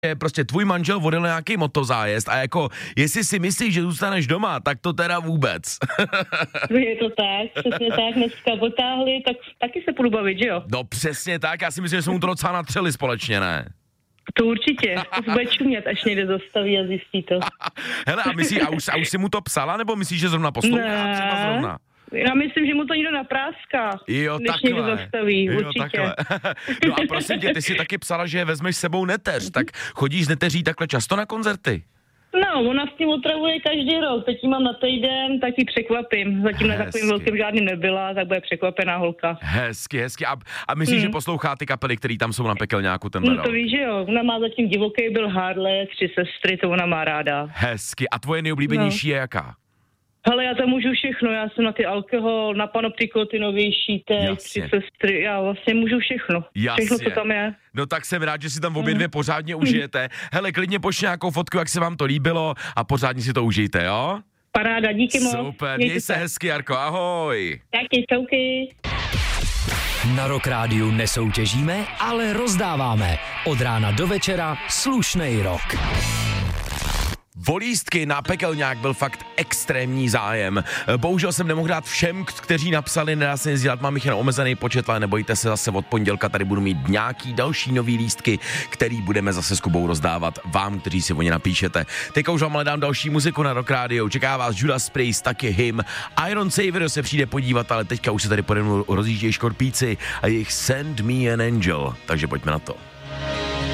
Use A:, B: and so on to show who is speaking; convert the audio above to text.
A: je prostě tvůj manžel vodil nějaký motozájezd a jako, jestli si myslíš, že zůstaneš doma, tak to teda vůbec.
B: Je to tak, přesně tak, dneska potáhli, tak taky se půjdu bavit, že jo?
A: No přesně tak, já si myslím, že jsme mu to docela natřeli společně, ne?
B: To určitě, to bude čumět, až někde zastaví a zjistí to.
A: Hele, a už si mu to psala, nebo myslíš, že zrovna poslouchá? Třeba zrovna?
B: Já myslím, že mu to někdo napráská,
A: jo,
B: než
A: takhle.
B: někdo zastaví,
A: jo,
B: určitě.
A: Takhle. No a prosím tě, ty jsi taky psala, že vezmeš s sebou neteř, tak chodíš s neteří takhle často na koncerty?
B: No, ona s tím otravuje každý rok, teď ji mám na týden, tak ji překvapím. Zatím na takovým velkým žádný nebyla, tak bude překvapená holka.
A: Hezky. A myslíš, že poslouchá ty kapely, které tam jsou na Pekelňáku tenhle rok?
B: To víš, že jo, ona má zatím Divoký byl Harley, 3 sestry, to ona má ráda.
A: Hezky. A tvoje nejoblíbenější je jaká?
B: Hele, já tam můžu všechno, já jsem na ty alkohol, na Panoptico, ty novější, ty 3 sestry, já vlastně můžu všechno.
A: Jasně.
B: Všechno, co tam je.
A: No tak jsem rád, že si tam obě dvě pořádně užijete. Hele, klidně pošli nějakou fotku, jak se vám to líbilo a pořádně si to užijte, jo?
B: Paráda, díky moc.
A: Super, měj se hezky, Jarko, ahoj.
B: Taky, čauky.
C: Na Rock Rádiu nesoutěžíme, ale rozdáváme. Od rána do večera slušnej rock.
A: O lístky na Pekelňák byl fakt extrémní zájem. Bohužel jsem nemohl dát všem, kteří napsali, nedá se nic dělat, mám jich jen omezený počet, ale nebojte se, zase od pondělka tady budu mít nějaký další nový lístky, který budeme zase s Kubou rozdávat vám, kteří si o ně napíšete. Teďka už vám ale dám další muziku na Rock Radio, čeká vás Judas Priest, taky Him, Iron Savior se přijde podívat, ale teďka už se tady pode mnou rozjíždějí škorpíci a jejich Send Me an Angel, takže pojďme na to.